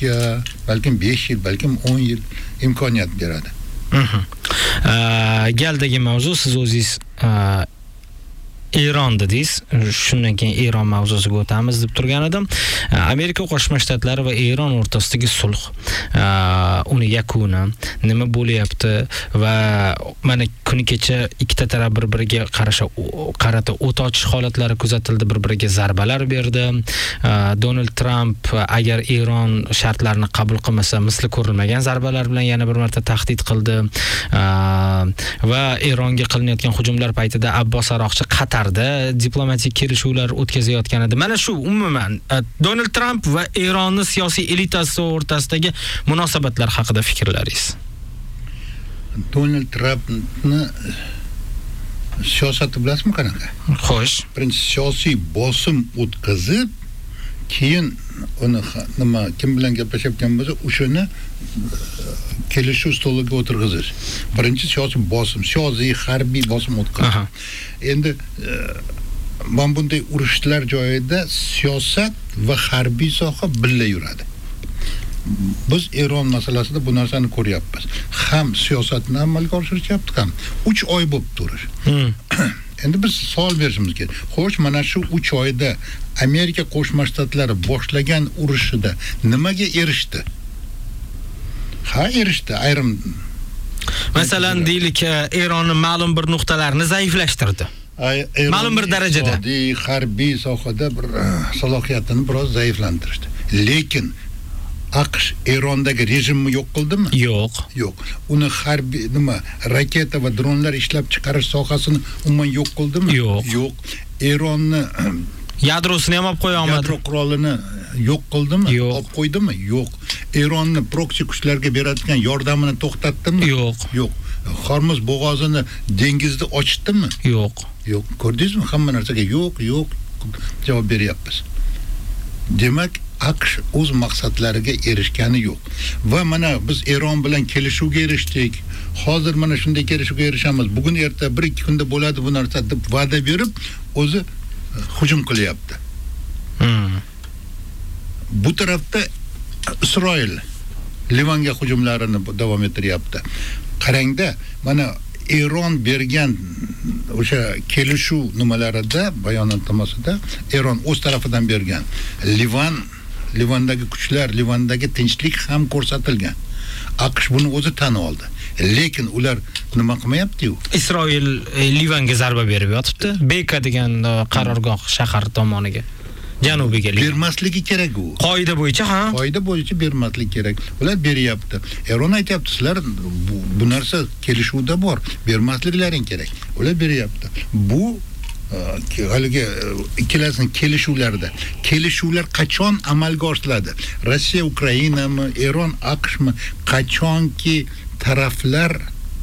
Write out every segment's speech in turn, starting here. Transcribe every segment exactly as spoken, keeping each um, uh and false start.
turishga balkim besh yil, balkim o'n yil imkoniyat beradi. Galdagi mavzu siz o'zingiz Eron dedingiz. Shundan keyin Eron mavzusiga o'tamiz deb turgan edim. Amerika Qo'shma Shtatlari va Eron o'rtasidagi sulh, uni yakuni nima bo'lyapti va mana kuni kecha ikkita taraf bir-biriga qarasha qarata o't ochish holatlari kuzatildi, bir-biriga zarbalar berdi. Donald Trump agar Eron shartlarini qabul qilmasa, misli ko'rilmagan zarbalar bilan yana bir marta tahdid qildi va Eronga qilinayotgan hujumlar paytida Abbos Aroqchi Qatar diplomatik kelishuvlar o'tkazayotgan edi. Mana shu umuman Donald Trump va Eronni siyosiy elitasi o'rtasidagi munosabatlar haqida fikrlaringiz. Donald Trumpni siyosati bilasizmi qanaqa? Xo'sh. Birinchi siyosiy bosim o'tkazib, keyin uni nima kim bilan gaplashayotgan bo'lsa, o'shani kelishuv stoliga o'tirg'izish. Birinchi siyosiy bosim, siyosiy harbiy bosim o'tkazish. Endi mana bunday urushlar joyida siyosat va harbiy soha birga yuradi. Biz Eron masalasida bu narsani ko'ryapmiz. Ham siyosatni amalga oshirishyapti, ham uch oy bo'lib turish. Endi biz savol berishimiz kerak. Xo'sh, mana shu uch oyda Amerika Qo'shma Shtatlari boshlagan urushida nimaga erishdi? Ha, erishdi. Ayrim masalan deylik, Eronning ma'lum bir nuqtalarini zaiflashtirdi. Ma'lum bir darajada. Harbiy sohada bir salohiyatini biroz zaiflantirdi. Lekin AQSh Erondagi rejimni yo'q qildimi? Yo'q. Yo'q. Uni harbiy nima, raketa va dronlar ishlab chiqarish sohasini umuman yo'q qildimi? Yo'q. Yo'q. Eronni yadrosini ham olib qo'ya olmadi. Yadro qurolini yo'q qildimi? Yo'q. Olib qo'ydimi? Yo'q. Eronni proksi kuchlarga beradigan yordamini to'xtatdimi? Yo'q. Yo'q. Hormuz bo'g'ozini dengizni ochdimi? Yo'q. Yo'q. Ko'rdingizmi? Hamma narsaga yo'q, yo'q javob beryapmiz. Demak, AQSh o'z maqsadlariga erishgani yo'q. Va mana biz Eron bilan kelishuvga erishdik. Hozir mana shunday kelishuvga erishamiz. Bugun erta bir ikki kunda bo'ladi bu narsa deb va'da berib, o'zi hujum qilyapti. Hmm. Bu tarafda Isroil Livanga hujumlarini davom ettiryapti. Qarangda, mana Eron bergan o'sha kelishuv nimalarida, bayonotnomasida Eron o'z tarafidan bergan. Livan Livandagi kuchlar, Livandagi tinchlik ham ko'rsatilgan. AQSh buni o'zi tan oldi. Lekin ular nima qilmayapti-yu? Isroil Livanga zarba berib yotibdi. Beka degan qarorgoh shahar tomoniga. Janubiga bermasligi kerak u. Qoida bo'yicha, ha? Qoida bo'yicha bermaslik kerak. Ular beryapti. Eron aytayapti, sizlar bu, bu narsa kelishuvda bor, bermasliklaring kerak. Ular beryapti. Bu haligi ikkalasining kelishuvlarida. Kelishuvlar qachon amalga oshiriladi? Rossiya Ukrainami, Eron AQShmi? Qachonki taraflar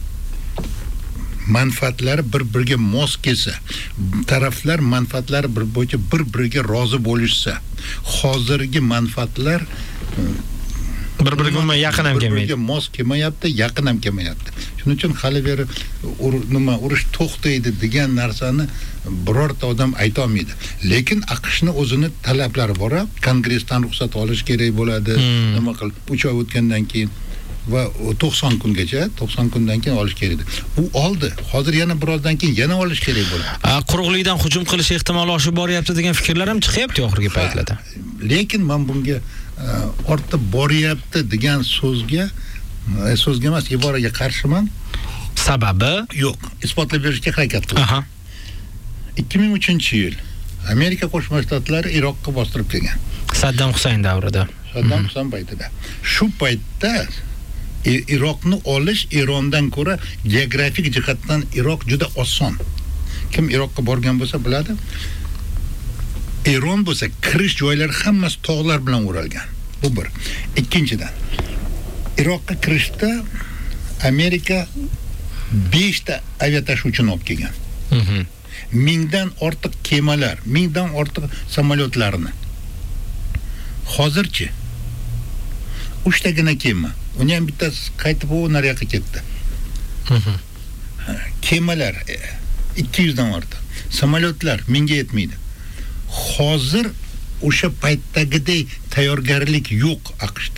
manfaatlari bir-biriga mos kelsa, taraflar manfaatlari bir bo'yicha bir-biriga rozi bo'lishsa, hozirgi manfaatlar bir-biriga umuman yaqin ham kelmaydi. Bir-biriga mos kelmayapti, yaqin ham kelmayapti. Shuning uchun hali beri nima urush to'xtaydi degan narsani birorta odam ayta olmaydi. Lekin AQShning o'zini talablari bor, Kongressdan ruxsat olish kerak bo'ladi, hmm. nima qilib uch oy o'tgandan keyin va to'qson kungacha, to'qson kundan keyin olish kerak edi. U oldi. Hozir yana birozdan keyin yana olish kerak bo'ladi. Quruqlikdan hujum qilish ehtimoli oshib boryapti degan fikrlar ham chiqyapti oxirgi paytlarda. Lekin men bunga ortib boryapti degan so'zga, so'zga emas, iboraga qarshiman. Sababi? Yo'q, isbotlab berishga harakat qildim. ikki ming uchinchi yil Amerika Qo'shma Shtatlari Iroqqa bostirib kelgan. Saddam Husayn davrida. Saddam Husayn paytida. Shu paytda Iroqni olish Erondan ko'ra geografik jihatdan Iroq juda oson. Kim Iroqqa borgan bo'lsa biladi. Eron bo'lsa kirish joylari hammasi tog'lar bilan o'ralgan. Bu bir. Ikkinchidan, Iroqqa kirishda Amerika besh ta aviatashuvchini olib kelgan. Mhm. Mingdan ortiq kemalar, mingdan ortiq samolyotlarni. Hozirchi uch tagina kema. Uni ham bittasi qaytib u nariyoqqa ketdi. Mhm. Kemalar ikki yuz dan ortiq. Samolyotlar mingga yetmaydi. Hozir o'sha paytdagidek tayyorgarlik yo'q AQShda.